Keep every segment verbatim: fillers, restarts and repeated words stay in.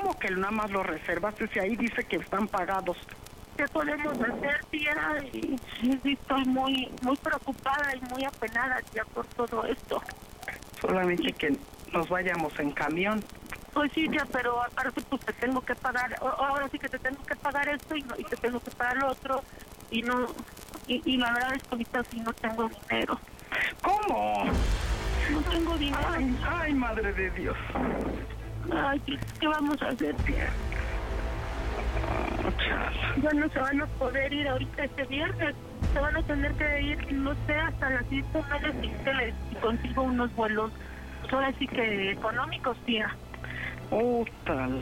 ¿Cómo que nada más lo reservaste si ahí dice que están pagados? ¿Qué podemos hacer, tía? Y, y estoy muy muy preocupada y muy apenada ya por todo esto. Solamente que nos vayamos en camión. Pues sí, tía, pero aparte pues te tengo que pagar, ahora sí que te tengo que pagar esto y, no, y te tengo que pagar lo otro, y no, y, y la verdad es que ahorita sí no tengo dinero. ¿Cómo? No tengo dinero. Ay, ay, madre de Dios. Ay, ¿qué, qué vamos a hacer, tía? Ya no se van a poder ir ahorita este viernes. Se van a tener que ir, no sé, hasta las siete, nueve, si consigo unos vuelos, pues ahora sí que económicos, tía. Oh, tal.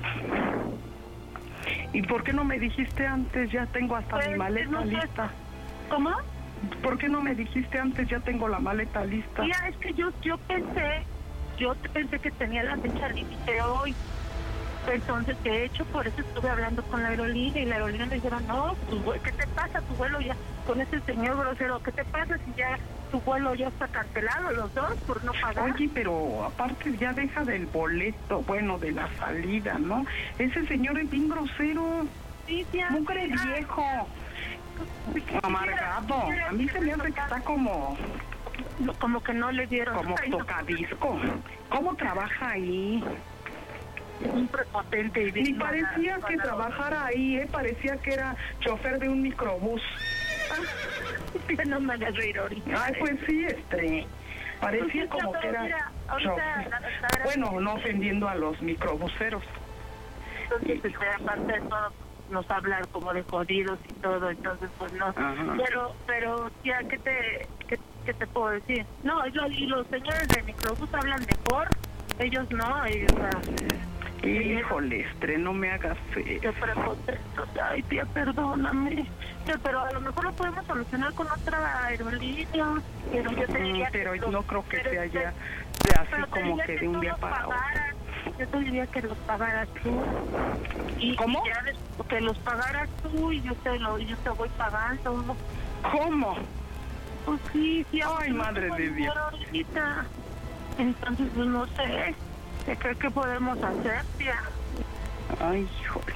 ¿Y por qué no me dijiste antes? Ya tengo hasta Pues, mi maleta no sé. lista. ¿Cómo? ¿Por qué no me dijiste antes? Ya tengo la maleta lista. Tía, es que yo, yo pensé, yo pensé que tenía la fecha límite hoy. Entonces, de hecho, por eso estuve hablando con la aerolínea y la aerolínea me dijeron, no, tu vuelo, ¿qué te pasa? Tu vuelo ya, con ese señor grosero, ¿qué te pasa si ya tu vuelo ya está cancelado, los dos, por no pagar? Oye, pero aparte ya deja del boleto, bueno, de la salida, ¿no? Ese señor es bien grosero. Sí, tía. Mugre viejo. Amargado. A mí se me hace que está como... Como que no le dieron... Como tocadisco. ¿Cómo trabaja ahí? Un prepotente. Y Ni parecía que trabajara ahí, ¿eh? Parecía que era chofer de un microbús. No me hagas reír ahorita. Ay, pues sí, este... Parecía como que era chofer. Bueno, no ofendiendo a los microbuseros. Entonces, este, aparte de todo, nos hablan como de jodidos y todo, entonces pues no. Ajá. Pero, pero, tía, ¿qué te, qué, qué te puedo decir? No, y los, y los señores de microbús hablan mejor, ellos no, ellos... Híjole, Estre, no me hagas feo. Qué prepotente. Ay, tía, perdóname. Tía, pero a lo mejor lo podemos solucionar con otra aerolínea. Pero yo te diría mm, Pero que no los, creo que pero, sea ya pero, de así pero como que, que de un día para otro. Yo te diría que los pagaras tú. Y, ¿Cómo? Y ya, que los pagaras tú y yo te, lo, yo te voy pagando. ¿Cómo? Pues sí, sí. Ay, madre de Dios. Ahorita. Entonces, pues no sé. ¿Qué crees que podemos hacer, tía? Ay, híjole.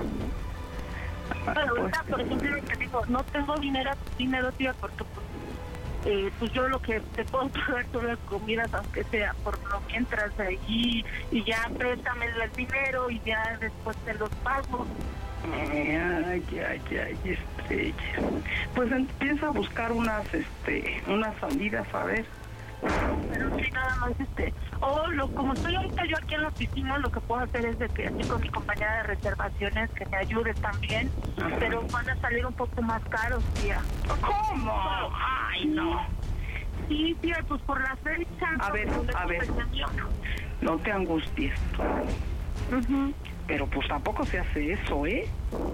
Pero ahorita, por ejemplo, te digo, no tengo dinero, dinero, tía, porque pues, eh, pues yo lo que te puedo pagar son las comidas, aunque sea por lo mientras allí, y ya préstame el dinero y ya después te los pago. Ay, ay, ay, ay, Estrella. Pues empieza a buscar unas, este, unas salidas, a ver. Pero sí, nada más, este, o lo, como estoy ahorita yo aquí en la oficina, lo que puedo hacer es de que estoy con mi compañera de reservaciones que me ayude también. Ajá. Pero van a salir un poco más caros, tía. ¿Cómo? Ay, no. Sí, tía, pues por la fecha. A ver, a ver, no te angusties. Uh-huh. Pero pues tampoco se hace eso, ¿eh?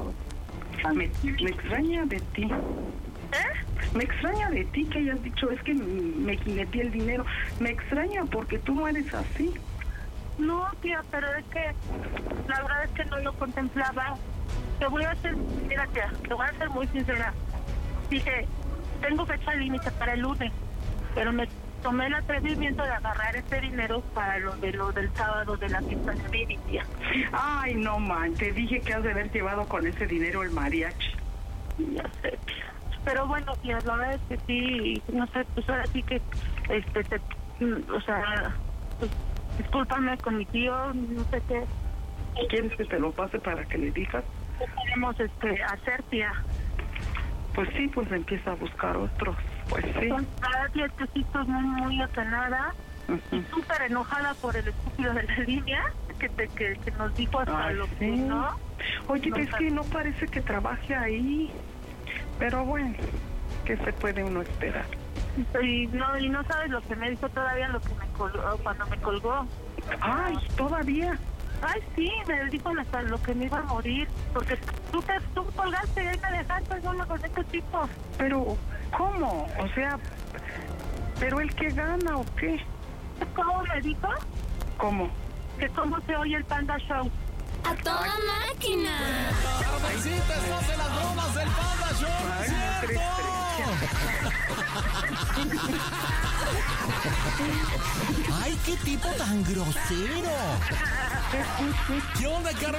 Me, me extraña de ti. ¿Eh? Me extraña de ti que hayas dicho, es que me jineteé el dinero. Me extraña porque tú no eres así. No, tía, pero es que la verdad es que no lo contemplaba. Te voy a hacer, mira, tía, te voy a ser muy sincera. Dije, tengo fecha límite para el lunes, pero me tomé el atrevimiento de agarrar ese dinero para lo de lo del sábado de la fiesta de Viri, tía. Ay, no, man, te dije que has de haber llevado con ese dinero el mariachi. Ya sé, tía. Pero bueno, tía, la verdad es que sí, no sé, pues ahora sí que, este, te, o sea, pues, discúlpame con mi tío, no sé qué. ¿Quieres que te lo pase para que le digas? ¿Qué podemos, este, hacer, tía? Pues sí, pues empieza a buscar otros, pues sí. La verdad es que sí estoy muy, muy apenada, uh-huh. Y súper enojada por el estúpido de la línea, que, te, que, que nos dijo hasta Ay, lo sí. que no. Oye, no es que no parece que trabaje ahí. Pero bueno, ¿qué se puede uno esperar? Y no, y no sabes lo que me dijo todavía, lo que me colgó, cuando me colgó. Ay, ¿todavía? Ay, sí, me dijo hasta lo que me iba a morir, porque tú te, tú colgaste y ahí me dejaste solo con este tipo. Pero, ¿cómo? O sea, ¿pero el que gana o qué? ¿Cómo me dijo? ¿Cómo? Que cómo se oye el Panda Show. ¡A toda Ay. máquina! ¡Carmencita, estás en las bromas del Panda Show! Ay, ¡Cierto! ¡Ay, qué tipo tan grosero! ¿Qué onda, Carmen?